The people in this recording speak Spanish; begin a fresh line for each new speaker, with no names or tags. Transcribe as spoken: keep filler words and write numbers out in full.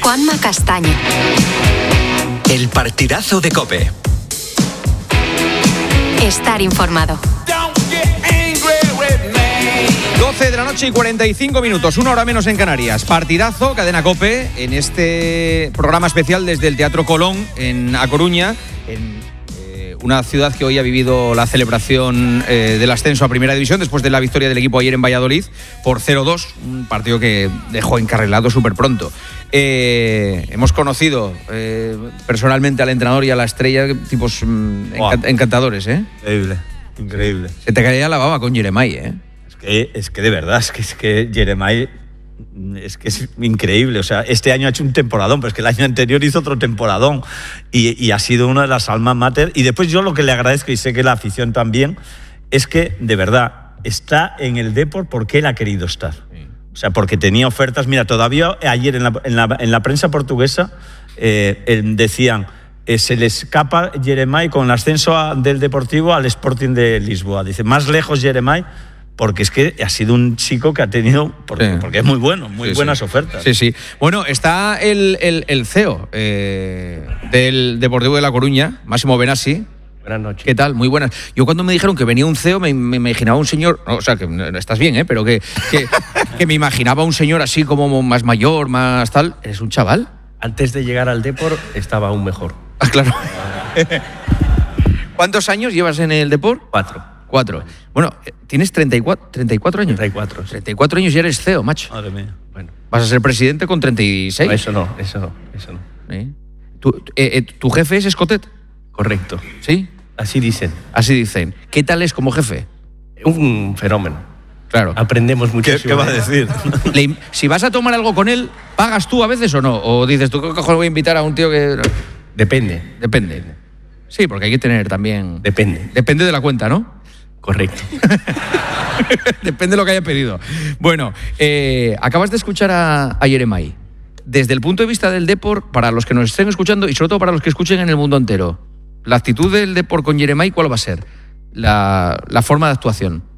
Juanma Castaño.
El partidazo de COPE.
Estar informado.
doce de la noche y cuarenta y cinco minutos, una hora menos en Canarias. Partidazo, cadena COPE, en este programa especial desde el Teatro Colón, en A Coruña, en eh, una ciudad que hoy ha vivido la celebración eh, del ascenso a Primera División, después de la victoria del equipo ayer en Valladolid, por cero dos, un partido que dejó encarrilado súper pronto. Eh, hemos conocido eh, personalmente al entrenador y a la estrella, tipos mm,
wow.
encant- encantadores, ¿eh?
Increíble, increíble.
Se te caía la baba con Jeremai, ¿eh?
Que, es que de verdad, es que, es que Jeremai es que es increíble. O sea, este año ha hecho un temporadón, pero es que el año anterior hizo otro temporadón y, y ha sido una de las almas mater. Y después yo lo que le agradezco, y sé que la afición también, es que de verdad está en el Depor porque él ha querido estar. O sea, porque tenía ofertas. Mira, todavía ayer en la, en la, en la prensa portuguesa eh, eh, decían... Eh, se le escapa Jeremai con el ascenso a, del Deportivo al Sporting de Lisboa. Dice, más lejos Jeremai, porque es que ha sido un chico que ha tenido, porque, sí. porque es muy bueno, muy
sí,
buenas
sí.
ofertas.
Sí, sí. Bueno, está el, el, el C E O eh, del Deportivo de La Coruña, Máximo Benassi.
Buenas noches.
¿Qué tal? Muy buenas. Yo cuando me dijeron que venía un C E O me, me imaginaba un señor, no, o sea, que estás bien, ¿eh? Pero que, que, que me imaginaba un señor así como más mayor, más tal. ¿Es un chaval?
Antes de llegar al Depor estaba aún mejor.
Ah, claro. ¿Cuántos años llevas en el Depor?
Cuatro.
Cuatro. Bueno, ¿tienes treinta y cuatro, treinta y cuatro años?
treinta y cuatro. Sí.
treinta y cuatro años y eres C E O, macho.
Madre mía.
Bueno.
¿Vas a ser presidente con treinta y seis?
No, eso no, eso no, eso no.
¿Eh? ¿Tu, eh, eh, ¿Tu jefe es Escotet?
Correcto.
¿Sí?
Así dicen.
Así dicen. ¿Qué tal es como jefe?
Un fenómeno.
Claro.
Aprendemos mucho.
¿Qué, ¿qué va a decir?
Le, si vas a tomar algo con él, ¿pagas tú a veces o no? ¿O dices, tú qué cojones voy a invitar a un tío que...?
Depende.
Depende. Sí, porque hay que tener también...
Depende.
Depende de la cuenta, ¿no?
Correcto.
Depende de lo que haya pedido. Bueno, eh, acabas de escuchar a, a Jeremai. Desde el punto de vista del Depor, para los que nos estén escuchando y sobre todo para los que escuchen en el mundo entero, la actitud del Depor con Jeremai, ¿cuál va a ser? La, la forma de actuación.